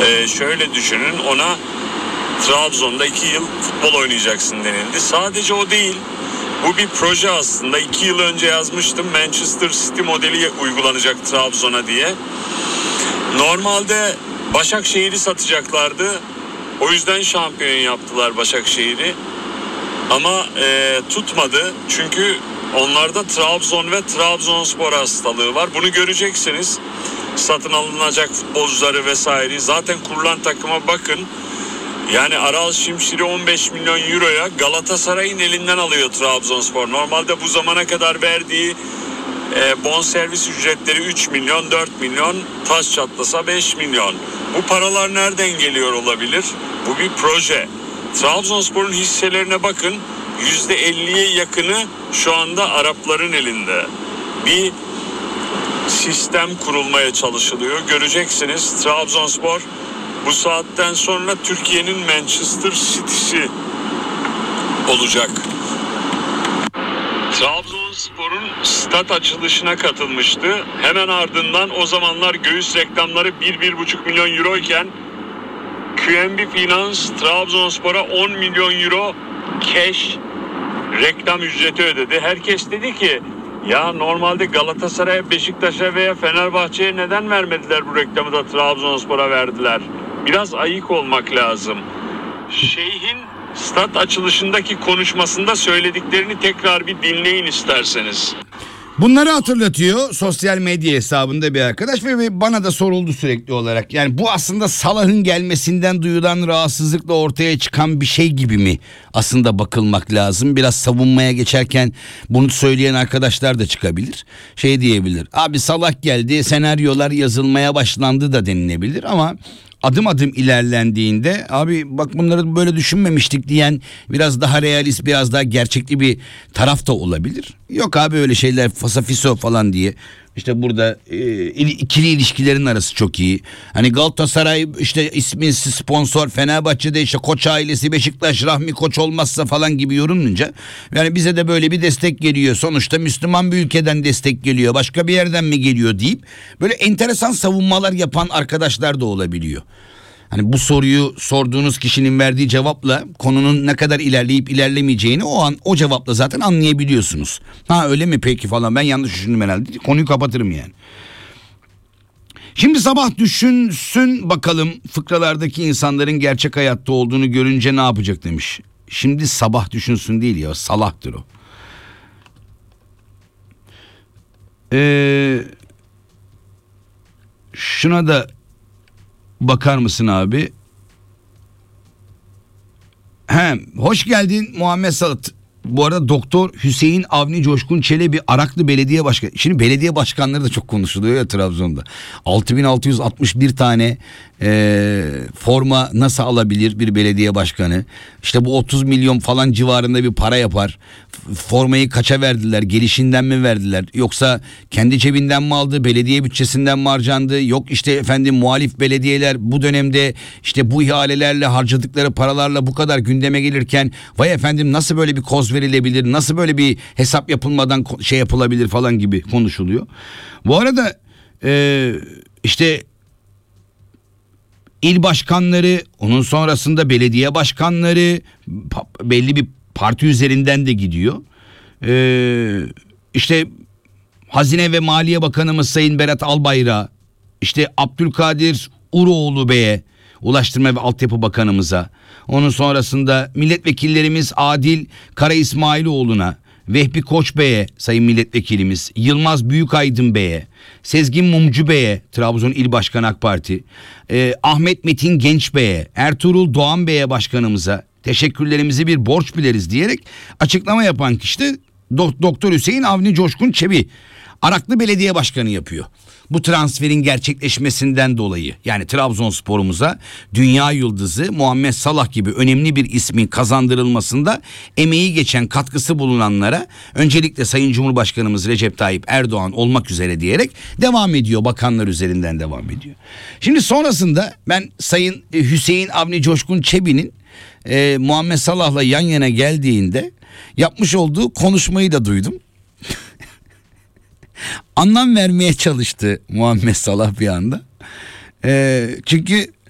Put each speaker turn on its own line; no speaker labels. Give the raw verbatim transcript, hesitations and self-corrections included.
Ee, şöyle düşünün, ona Trabzon'da iki yıl futbol oynayacaksın denildi. Sadece o değil. Bu bir proje aslında. iki yıl önce yazmıştım. Manchester City modeli uygulanacak Trabzon'a diye. Normalde Başakşehir'i satacaklardı. O yüzden şampiyon yaptılar Başakşehir'i. Ama e, tutmadı. Çünkü onlarda Trabzon ve Trabzonspor hastalığı var. Bunu göreceksiniz. Satın alınacak futbolcuları vesaire. Zaten kurulan takıma bakın. Yani Aral Şimşir'i on beş milyon euroya Galatasaray'ın elinden alıyor Trabzonspor. Normalde bu zamana kadar verdiği e, bonservis ücretleri üç milyon, dört milyon, taş çatlasa beş milyon. Bu paralar nereden geliyor olabilir? Bu bir proje. Trabzonspor'un hisselerine bakın, yüzde elliye yakını şu anda Arapların elinde. Bir sistem kurulmaya çalışılıyor. Göreceksiniz, Trabzonspor bu saatten sonra Türkiye'nin Manchester City'si olacak. Trabzonspor'un stat açılışına katılmıştı. Hemen ardından o zamanlar göğüs reklamları bir bir buçuk milyon euro iken Q N B Finans Trabzonspor'a on milyon euro cash reklam ücreti ödedi. Herkes dedi ki ya normalde Galatasaray'a, Beşiktaş'a veya Fenerbahçe'ye neden vermediler bu reklamı da Trabzonspor'a verdiler? Biraz ayık olmak lazım. Şeyhin stat açılışındaki konuşmasında söylediklerini tekrar bir dinleyin isterseniz.
Bunları hatırlatıyor sosyal medya hesabında bir arkadaş ve bana da soruldu sürekli olarak. Yani bu aslında Salah'ın gelmesinden duyulan rahatsızlıkla ortaya çıkan bir şey gibi mi aslında bakılmak lazım? Biraz savunmaya geçerken bunu söyleyen arkadaşlar da çıkabilir. Şey diyebilir, abi Salah geldi, senaryolar yazılmaya başlandı da denilebilir ama adım adım ilerlendiğinde abi bak bunları böyle düşünmemiştik diyen biraz daha realist, biraz daha gerçekçi bir taraf da olabilir. Yok abi öyle şeyler fasafiso falan diye. İşte burada e, ikili ilişkilerin arası çok iyi. Hani Galatasaray işte ismi sponsor, Fenerbahçe'de işte Koç ailesi, Beşiktaş Rahmi Koç olmazsa falan gibi yorumlanınca yani bize de böyle bir destek geliyor. Sonuçta Müslüman bir ülkeden destek geliyor. Başka bir yerden mi geliyor deyip böyle enteresan savunmalar yapan arkadaşlar da olabiliyor. Hani bu soruyu sorduğunuz kişinin verdiği cevapla konunun ne kadar ilerleyip ilerlemeyeceğini o an o cevapla zaten anlayabiliyorsunuz. Ha öyle mi peki falan, ben yanlış düşündüm herhalde. Konuyu kapatırım yani. Şimdi sabah düşünsün bakalım fıkralardaki insanların gerçek hayatta olduğunu görünce ne yapacak demiş. Şimdi sabah düşünsün değil ya, salaktır o. Ee, şuna da bakar mısın abi? He, hoş geldin Muhammed Salat. Bu arada Doktor Hüseyin Avni Coşkun Çelebi Araklı Belediye Başkanı. Şimdi belediye başkanları da çok konuşuluyor ya Trabzon'da. altı bin altı yüz altmış bir tane e, forma nasıl alabilir bir belediye başkanı? İşte bu otuz milyon falan civarında bir para yapar. Formayı kaça verdiler? Gelişinden mi verdiler? Yoksa kendi cebinden mi aldı? Belediye bütçesinden mi harcandı? Yok işte efendim muhalif belediyeler bu dönemde işte bu ihalelerle harcadıkları paralarla bu kadar gündeme gelirken vay efendim nasıl böyle bir koz verilebilir? Nasıl böyle bir hesap yapılmadan şey yapılabilir falan gibi konuşuluyor. Bu arada e, işte il başkanları, onun sonrasında belediye başkanları belli bir parti üzerinden de gidiyor. Ee, işte Hazine ve Maliye Bakanımız Sayın Berat Albayrak, işte Abdülkadir Uroğlu Bey'e, Ulaştırma ve Altyapı Bakanımıza, onun sonrasında milletvekillerimiz Adil Kara İsmailoğlu'na, Vehbi Koç Bey'e sayın milletvekilimiz, Yılmaz Büyükaydın Bey'e, Sezgin Mumcu Bey'e, Trabzon İl Başkanı AK Parti, e, Ahmet Metin Genç Bey'e, Ertuğrul Doğan Bey'e başkanımıza teşekkürlerimizi bir borç bileriz diyerek açıklama yapan kişi de Doktor Hüseyin Avni Coşkun Çebi. Araklı Belediye Başkanı yapıyor. Bu transferin gerçekleşmesinden dolayı yani Trabzonspor'umuza dünya yıldızı Muhammed Salah gibi önemli bir ismin kazandırılmasında emeği geçen, katkısı bulunanlara öncelikle Sayın Cumhurbaşkanımız Recep Tayyip Erdoğan olmak üzere diyerek devam ediyor. Bakanlar üzerinden devam ediyor. Şimdi sonrasında ben Sayın Hüseyin Avni Coşkun Çebi'nin e, Muhammed Salah'la yan yana geldiğinde yapmış olduğu konuşmayı da duydum. Anlam vermeye çalıştı Muhammed Salah bir anda. Ee, çünkü